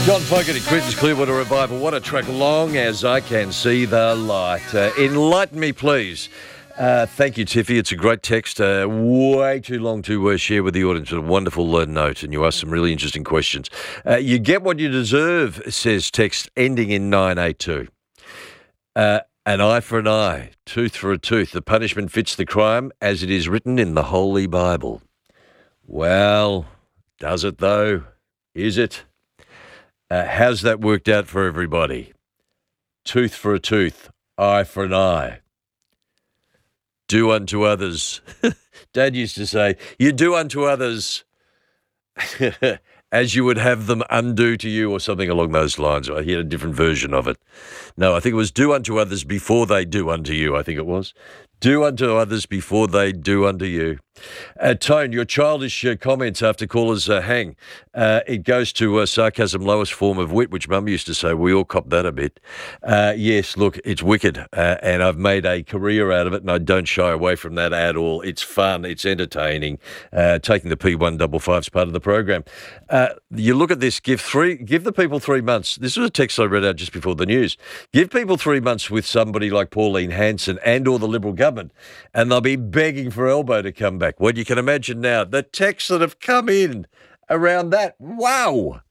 John Fogerty, Creedence Clearwater Revival. What a track, Long As I Can See the Light. Enlighten me, please. Thank you, Tiffy. It's a great text. Way too long to share with the audience, but a wonderful note, and you asked some really interesting questions. You get what you deserve, says text ending in 982. An eye for an eye, tooth for a tooth. The punishment fits the crime as it is written in the Holy Bible. Well, does it though? Is it? How's that worked out for everybody? Tooth for a tooth, eye for an eye. Do unto others. Dad used to say, you do unto others as you would have them undo to you, or something along those lines. I heard a different version of it. No, I think it was do unto others before they do unto you, I think it was. Do unto others before they do unto you. Tone, your childish comments after callers hang. It goes to sarcasm, lowest form of wit, which Mum used to say. We all cop that a bit. Yes, look, it's wicked, and I've made a career out of it, and I don't shy away from that at all. It's fun. It's entertaining. Taking the P155 is part of the program. You look at this, give the people 3 months. This was a text I read out just before the news. Give people 3 months with somebody like Pauline Hanson and or the Liberal government, and they'll be begging for Elbow to come back. Well, you can imagine now the texts that have come in around that. Wow.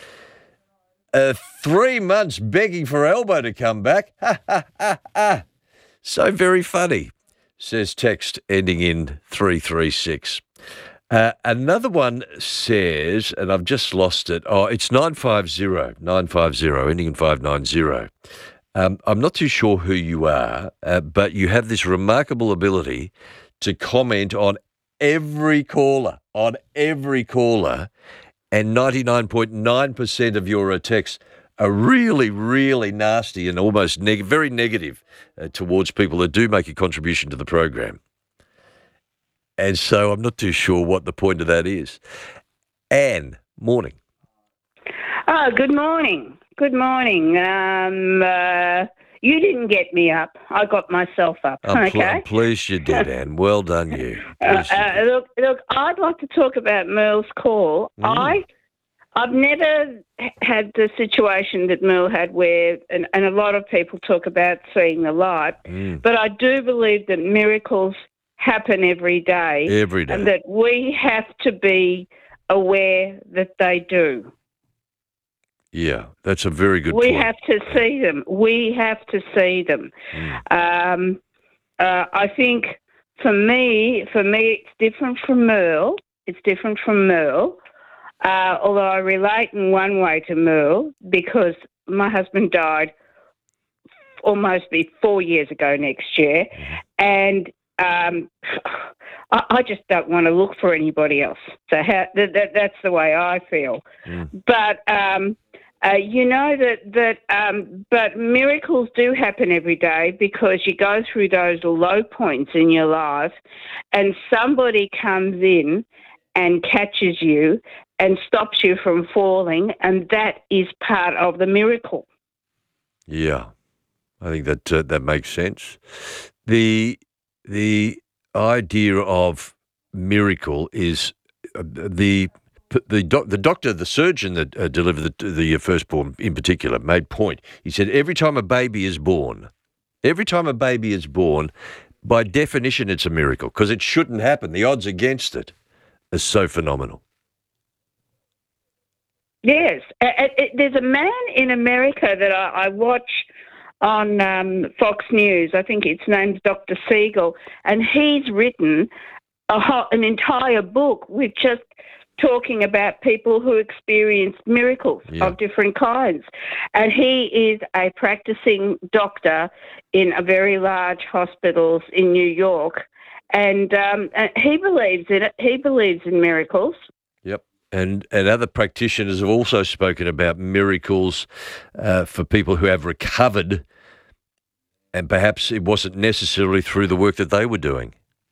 3 months begging for Elbow to come back. Ha, ha, ha, ha. So very funny, says text ending in 336. Another one says, and I've just lost it. Oh, it's 950, ending in 590. I'm not too sure who you are, but you have this remarkable ability to comment on every caller, and 99.9% of your texts are really, really nasty and almost very negative towards people that do make a contribution to the program. And so I'm not too sure what the point of that is. Anne, morning. Oh, good morning. Good morning. You didn't get me up. I got myself up. I'm pleased you did, Anne. Well done, you. Look, I'd like to talk about Merle's call. I've never had the situation that Merle had where, and a lot of people talk about seeing the light, but I do believe that miracles happen every day. Every day. And that we have to be aware that they do. Yeah, that's a very good point. We have to see them. I think for me, it's different from Merle. Although I relate in one way to Merle because my husband died almost 4 years ago next year, and I just don't want to look for anybody else. So that's the way I feel. But you know but miracles do happen every day because you go through those low points in your life, and somebody comes in and catches you and stops you from falling, and that is part of the miracle. Yeah, I think that makes sense. The idea of miracle is the doctor, the surgeon that delivered the firstborn in particular, made point. He said every time a baby is born, by definition it's a miracle because it shouldn't happen. The odds against it are so phenomenal. Yes. There's a man in America that I watch on Fox News. I think it's named Dr. Siegel, and he's written an entire book with just talking about people who experienced miracles of different kinds. And he is a practicing doctor in a very large hospitals in New York, and he believes in it. He believes in miracles. Yep. And other practitioners have also spoken about miracles for people who have recovered, and perhaps it wasn't necessarily through the work that they were doing.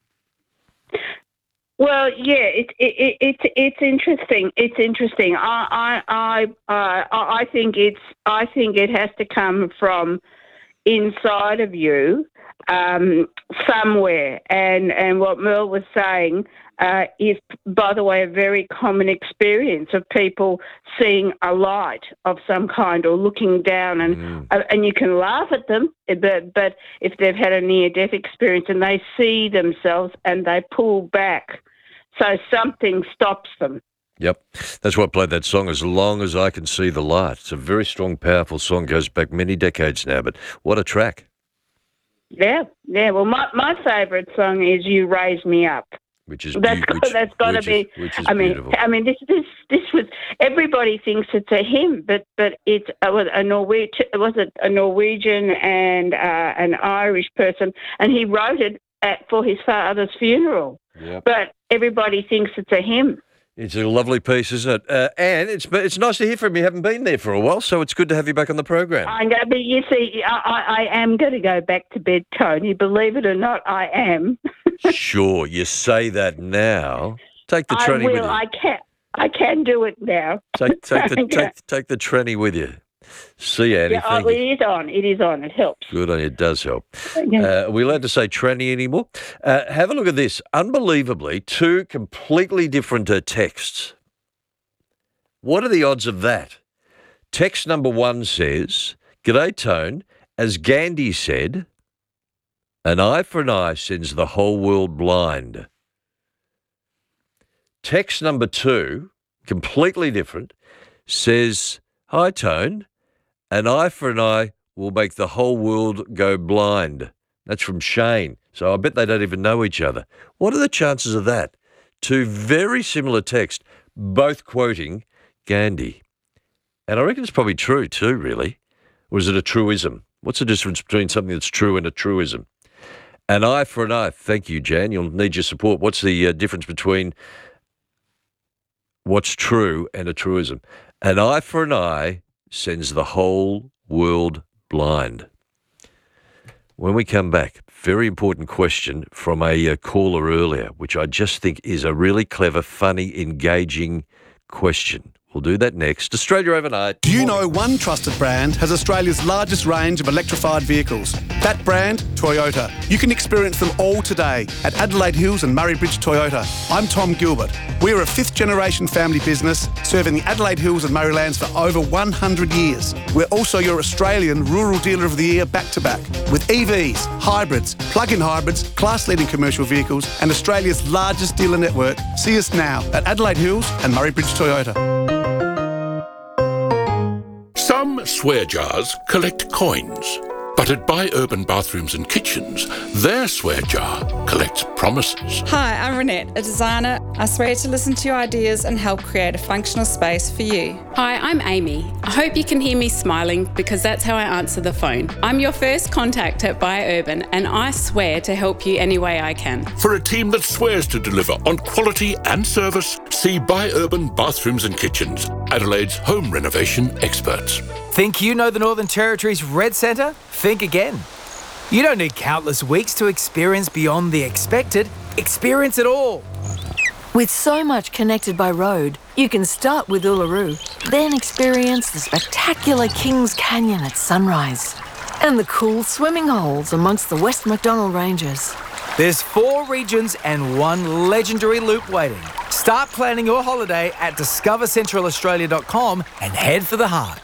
Well, yeah, it's interesting. It's interesting. I think it has to come from inside of you somewhere. And what Merle was saying, is, by the way, a very common experience of people seeing a light of some kind or looking down, and you can laugh at them, but if they've had a near-death experience and they see themselves and they pull back, so something stops them. Yep. That's why I played that song, As Long As I Can See the Light. It's a very strong, powerful song, goes back many decades now, but what a track. Yeah. Well, my favourite song is You Raise Me Up. Which is beautiful. I mean, this was, everybody thinks it's a hymn, but it's a Norwegian and an Irish person, and he wrote it for his father's funeral. Yep. But everybody thinks it's a hymn. It's a lovely piece, isn't it? And it's nice to hear from you. You haven't been there for a while, so it's good to have you back on the program. But you see, I am going to go back to bed, Tony. Believe it or not, I am. Sure, you say that now. Take the tranny with you. I can do it now. Take the tranny with you. See you, Annie. Yeah, it is on. It helps. Good on you. It does help. Yeah. Are we allowed to say tranny anymore? Have a look at this. Unbelievably, two completely different texts. What are the odds of that? Text number one says, "G'day, Tone. As Gandhi said, an eye for an eye sends the whole world blind." Text number two, completely different, says, "Hi, Tone. An eye for an eye will make the whole world go blind." That's from Shane. So I bet they don't even know each other. What are the chances of that? Two very similar texts, both quoting Gandhi. And I reckon it's probably true too, really. Or is it a truism? What's the difference between something that's true and a truism? An eye for an eye. Thank you, Jan. You'll need your support. What's the difference between what's true and a truism? An eye for an eye sends the whole world blind. When we come back, very important question from a caller earlier, which I just think is a really clever, funny, engaging question. We'll do that next. Australia Overnight. Do you know one trusted brand has Australia's largest range of electrified vehicles? That brand, Toyota. You can experience them all today at Adelaide Hills and Murray Bridge Toyota. I'm Tom Gilbert. We're a fifth-generation family business serving the Adelaide Hills and Murraylands for over 100 years. We're also your Australian Rural Dealer of the Year back-to-back with EVs, hybrids, plug-in hybrids, class-leading commercial vehicles and Australia's largest dealer network. See us now at Adelaide Hills and Murray Bridge Toyota. Some swear jars collect coins, but at Buy Urban Bathrooms and Kitchens, their swear jar collects promises. Hi, I'm Renette, a designer. I swear to listen to your ideas and help create a functional space for you. Hi, I'm Amy. I hope you can hear me smiling because that's how I answer the phone. I'm your first contact at Buy Urban and I swear to help you any way I can. For a team that swears to deliver on quality and service, see Buy Urban Bathrooms and Kitchens, Adelaide's home renovation experts. Think you know the Northern Territory's Red Centre? Think again. You don't need countless weeks to experience beyond the expected. Experience it all. With so much connected by road, you can start with Uluru, then experience the spectacular Kings Canyon at sunrise and the cool swimming holes amongst the West MacDonnell Ranges. There's 4 regions and 1 legendary loop waiting. Start planning your holiday at discovercentralaustralia.com and head for the heart.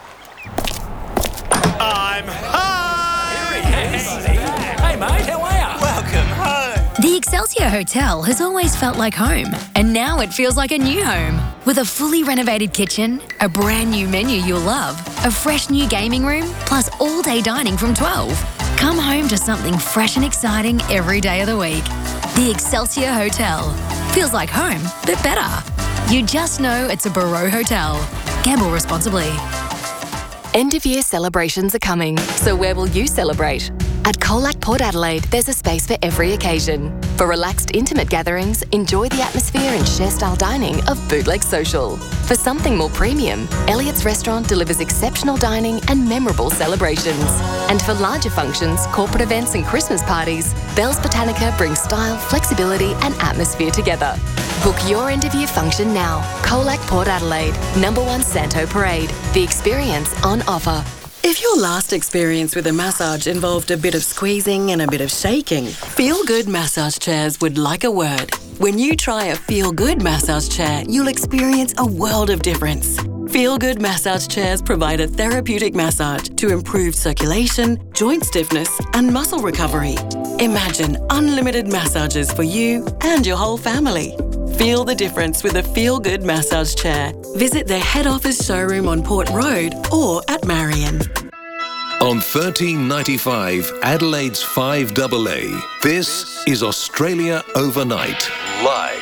I'm home! Hey mate, how are you? Welcome home! The Excelsior Hotel has always felt like home, and now it feels like a new home. With a fully renovated kitchen, a brand new menu you'll love, a fresh new gaming room, plus all-day dining from 12. Come home to something fresh and exciting every day of the week. The Excelsior Hotel. Feels like home, but better. You just know it's a Barreau Hotel. Gamble responsibly. End-of-year celebrations are coming, so where will you celebrate? At Colac Port Adelaide, there's a space for every occasion. For relaxed, intimate gatherings, enjoy the atmosphere and share-style dining of Bootleg Social. For something more premium, Elliott's Restaurant delivers exceptional dining and memorable celebrations. And for larger functions, corporate events and Christmas parties, Bell's Botanica brings style, flexibility and atmosphere together. Book your end-of-year function now. Colac Port Adelaide, number 1 Santo Parade. The experience on offer. If your last experience with a massage involved a bit of squeezing and a bit of shaking, Feel Good Massage Chairs would like a word. When you try a Feel Good massage chair, you'll experience a world of difference. Feel Good massage chairs provide a therapeutic massage to improve circulation, joint stiffness, and muscle recovery. Imagine unlimited massages for you and your whole family. Feel the difference with a Feel Good massage chair. Visit their head office showroom on Port Road or at Marion. On 1395 Adelaide's 5AA, this is Australia Overnight, live.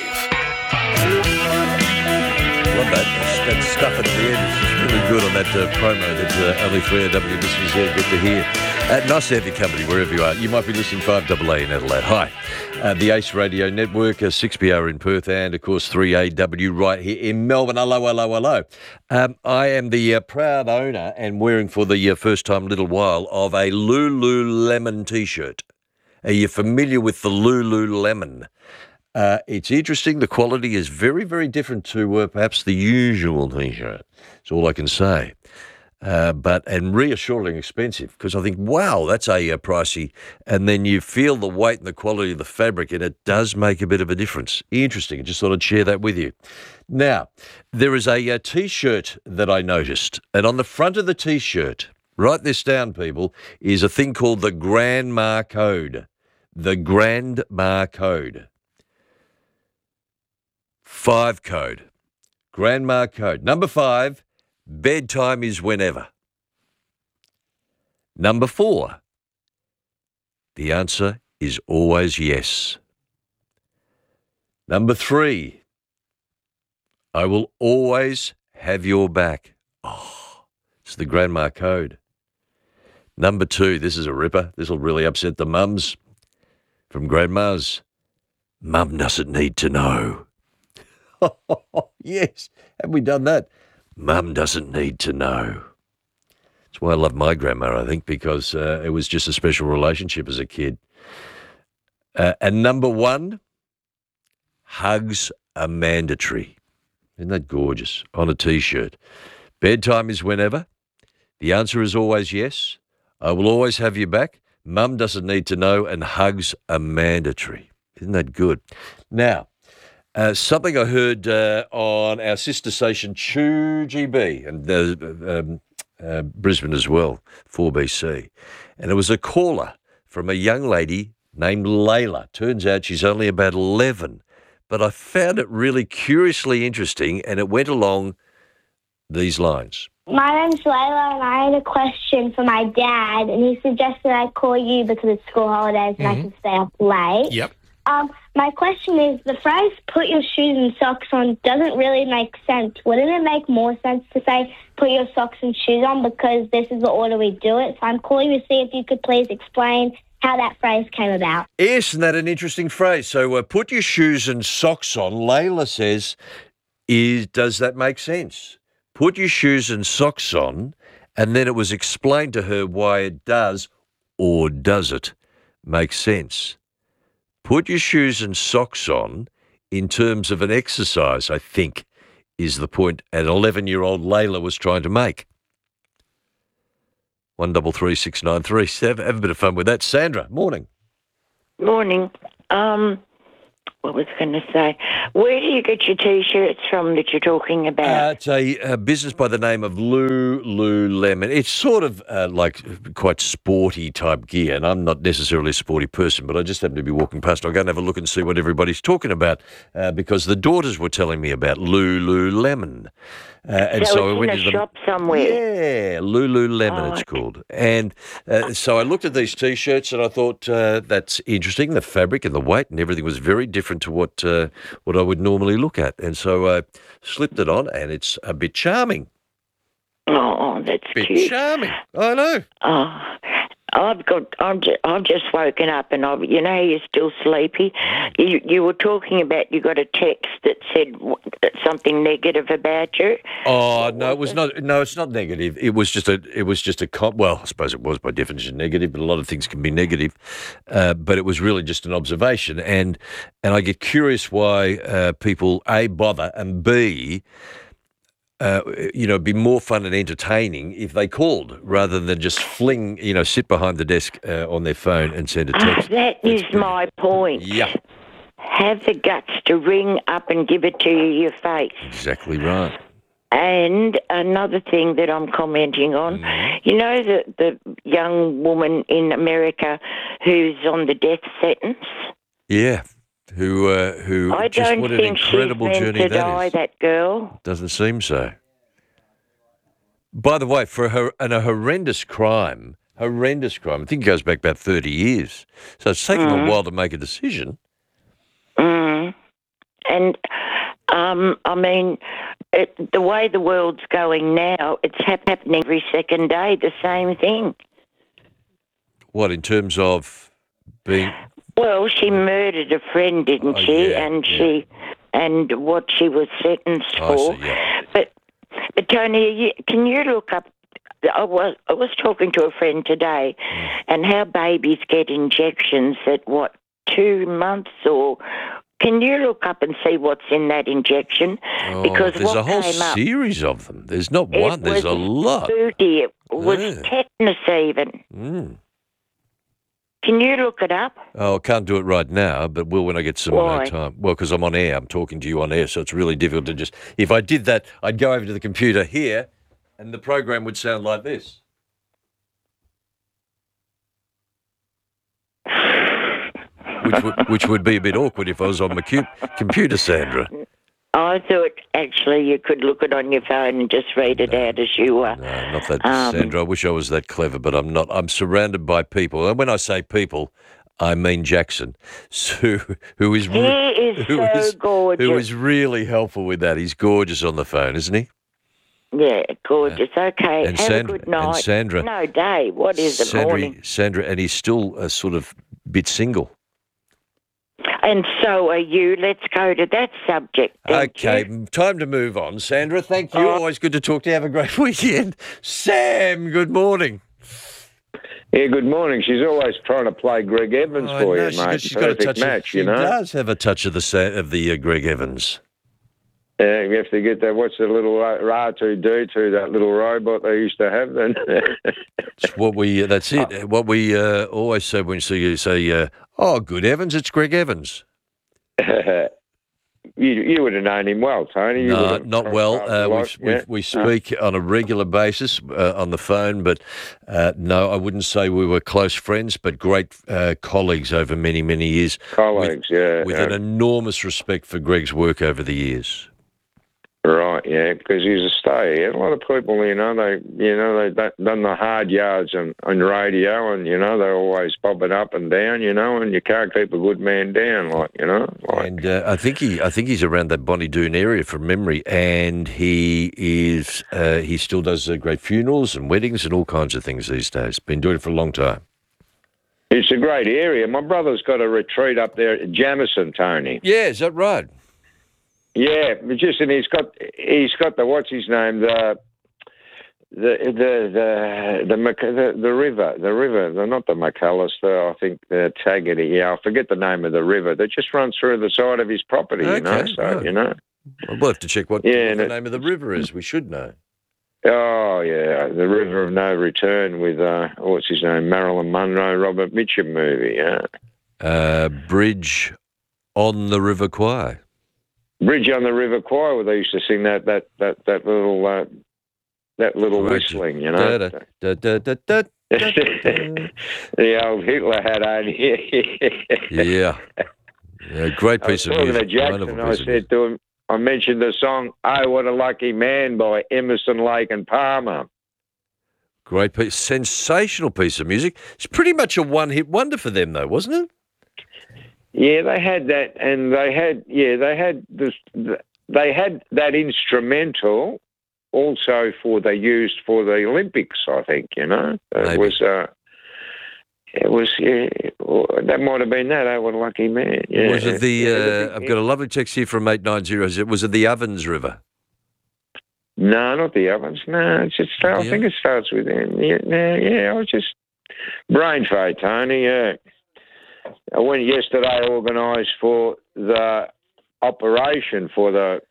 Love that stuff at the end. It's really good on that promo that only 3AW listeners get to hear. Nice to have your company wherever you are. You might be listening 5AA in Adelaide. Hi. The Ace Radio Network, 6PR in Perth, and, of course, 3AW right here in Melbourne. Hello, hello, hello. I am the proud owner and wearing for the first time in a little while of a Lululemon T-shirt. Are you familiar with the Lululemon? It's interesting. The quality is very, very different to perhaps the usual T-shirt. That's all I can say. And reassuringly expensive, because I think, wow, that's a pricey. And then you feel the weight and the quality of the fabric, and it does make a bit of a difference. Interesting. I just thought I'd share that with you. Now, there is a T-shirt that I noticed, and on the front of the T-shirt, write this down, people, is a thing called the Grandma Code. The Grandma Code. 5 code. Grandma Code. Number 5. Bedtime is whenever. Number 4, the answer is always yes. Number 3, I will always have your back. Oh, it's the Grandma Code. Number 2, this is a ripper. This will really upset the mums from grandmas. Mum doesn't need to know. Yes, have we done that? Mum doesn't need to know. That's why I love my grandma, I think, because it was just a special relationship as a kid. And number 1, hugs are mandatory. Isn't that gorgeous? On a T-shirt. Bedtime is whenever. The answer is always yes. I will always have you back. Mum doesn't need to know, and hugs are mandatory. Isn't that good? Now, something I heard on our sister station 2GB and Brisbane as well, 4BC. And it was a caller from a young lady named Layla. Turns out she's only about 11. But I found it really curiously interesting, and it went along these lines. My name's Layla, and I had a question for my dad, and he suggested I call you because it's school holidays and I can stay up late. Yep. My question is, the phrase put your shoes and socks on doesn't really make sense. Wouldn't it make more sense to say put your socks and shoes on because this is the order we do it? So I'm calling to see if you could please explain how that phrase came about. Isn't that an interesting phrase? So put your shoes and socks on, Layla says, does that make sense? Put your shoes and socks on, and then it was explained to her why it does, or does it, make sense. Put your shoes and socks on in terms of an exercise, I think, is the point an 11-year-old Layla was trying to make. 133 have a bit of fun with that. Sandra, morning. Morning. What was I going to say? Where do you get your T-shirts from that you're talking about? It's a business by the name of Lululemon. It's sort of like quite sporty type gear, and I'm not necessarily a sporty person, but I just happen to be walking past. I'll go and have a look and see what everybody's talking about because the daughters were telling me about Lululemon. And so I went in a to the shop somewhere. Yeah, Lululemon it's called. And so I looked at these T-shirts and I thought that's interesting. The fabric and the weight and everything was very different to what I would normally look at. And so I slipped it on, and it's a bit charming. Oh, that's bit cute. Charming. I know. Oh, I've just woken up, and you know you're still sleepy. You were talking about you got a text that said something negative about you. Oh no, it was not. No, it's not negative. It was just a. Well, I suppose it was by definition negative, but a lot of things can be negative. But it was really just an observation, and I get curious why people A, bother, and B, it'd be more fun and entertaining if they called rather than just sit behind the desk on their phone and send a text. That is my point. Yeah. have the guts to ring up and give it to you your face. Exactly right. And another thing that I'm commenting on, you know the young woman in America who's on the death sentence? Yeah. Who I just don't what an think incredible she's meant journey to that die, is. that girl. Doesn't seem so. By the way, for a horrendous crime, I think it goes back about 30 years. So it's taken a while to make a decision. And, I mean, the way the world's going now, it's happening every second day, the same thing. What, in terms of being... Well, she murdered a friend, didn't she? Yeah, And what she was sentenced for. See, yeah. But Tony, can you look up? I was talking to a friend today, and how babies get injections at 2 months or. Can you look up and see what's in that injection? Because there's a whole came up, series of them. There's not one. There's a lot. Spooky. It was tetanus even. Can you look it up? Oh, I can't do it right now, but will when I get some time. Well, because I'm on air. I'm talking to you on air, so it's really difficult to just... If I did that, I'd go over to the computer here, and the program would sound like this. Which would be a bit awkward if I was on my computer, Sandra. I thought actually you could look it on your phone and just read it out as you were. No, not that, Sandra. I wish I was that clever, but I'm not. I'm surrounded by people. And when I say people, I mean Jackson, who is gorgeous. Who is really helpful with that. He's gorgeous on the phone, isn't he? Yeah, gorgeous. Okay, and have Sandra, a good night. And Sandra. No, day. What is it, morning? Sandra, and he's still a sort of bit single. And so are you. Let's go to that subject. Okay, time to move on. Sandra, thank you. Always good to talk to you. Have a great weekend. Sam, good morning. Yeah, good morning. She's always trying to play Greg Evans for you, mate. She's got a touch match, she does have a touch of the Greg Evans. Yeah, you have to get that. What's the little R2D2, that little robot they used to have then? It's what we. That's it. What we always say when you say, "Oh, good Evans, it's Greg Evans." You would have known him well, Tony. No, not well. We speak on a regular basis on the phone, but no, I wouldn't say we were close friends, but great colleagues over many, many years. Colleagues, with an enormous respect for Greg's work over the years. Right, yeah, because he's a stay. A lot of people, they've done the hard yards on radio, and they're always popping up and down, and you can't keep a good man down, And I think he's around that Bonnie Doon area from memory, and he still does great funerals and weddings and all kinds of things these days. Been doing it for a long time. It's a great area. My brother's got a retreat up there at Jamison, Tony. Yeah, is that right? Yeah, and he's got the what's his name, the river, they're not the McAllister, I think the Taggart. Yeah, I forget the name of the river that just runs through the side of his property. We'll have to check what the name of the river is. We should know. Oh yeah, the River of No Return with what's his name, Marilyn Monroe, Robert Mitchum movie. Yeah, Bridge on the River Kwai. Bridge on the River Kwai, where they used to sing that little whistling, The old Hitler had on here. Yeah, great piece of music. Jackson, I said to him, I mentioned the song "Oh, What a Lucky Man" by Emerson, Lake and Palmer. Great piece, sensational piece of music. It's pretty much a one-hit wonder for them, though, wasn't it? Yeah, they had that, and they had that instrumental also they used for the Olympics, I think. That might have been that. Oh, what a lucky man! Yeah. Was it I've got a lovely text here from 890. Was it the Ovens River? No, not the Ovens. No, I think it starts with them. Yeah. I was just brain fade, Tony. Yeah. I went yesterday, organised for the operation for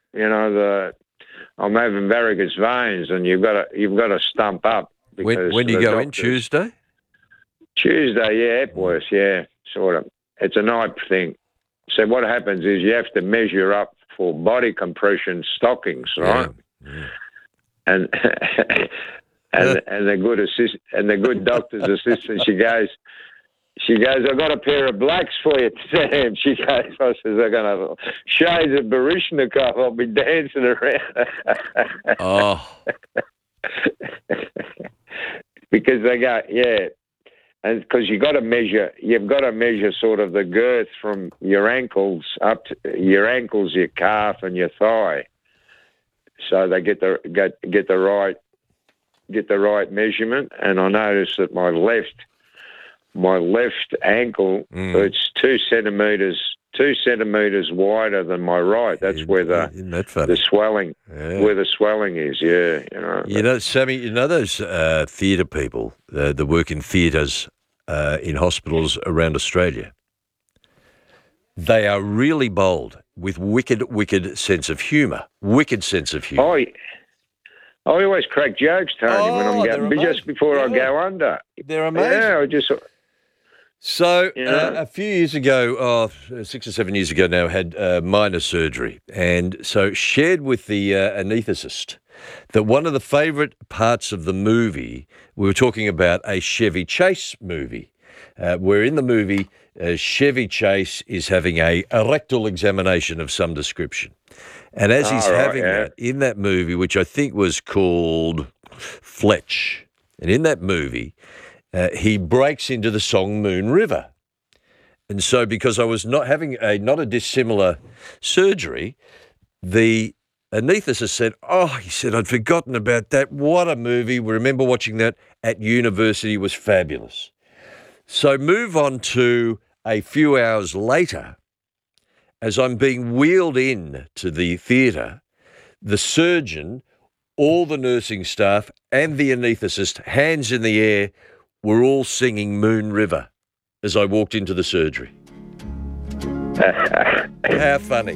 I'm having varicose veins, and you've got to stump up. When you go in Tuesday? Tuesday, yeah, Epworth, yeah, sort of. It's a night thing. So what happens is you have to measure up for body compression stockings, right? Yeah. And the good doctor's assistant, she goes, I've got a pair of blacks for you, Sam. She goes, I says, I'm going to shades of Baryshnikov. I'll be dancing around. Oh. Because they go, yeah. And because you've got to measure sort of the girth from your ankles up to your ankles, your calf, and your thigh. So they get the right measurement. And I noticed that my left ankle, it's 2 centimeters wider than my right. That's where the swelling, where the swelling is. Yeah, You know, Sammy. You know those theatre people that work in theatres in hospitals around Australia. They are really bold with wicked sense of humour. Wicked sense of humour. Oh, I always crack jokes, Tony, when I'm going, just before I go under. They're amazing. Yeah, So a few years ago, 6 or 7 years ago now, had minor surgery, and so shared with the anaesthetist that one of the favourite parts of the movie, we were talking about a Chevy Chase movie, where in the movie Chevy Chase is having a rectal examination of some description, and as he's having that in that movie, which I think was called Fletch, and in that movie. He breaks into the song Moon River. And so because I was not having not a dissimilar surgery, the anaesthetist said, he said, I'd forgotten about that. What a movie. We remember watching that at university. It was fabulous. So move on to a few hours later, as I'm being wheeled in to the theatre, the surgeon, all the nursing staff and the anaesthetist, hands in the air, we're all singing Moon River as I walked into the surgery. How funny.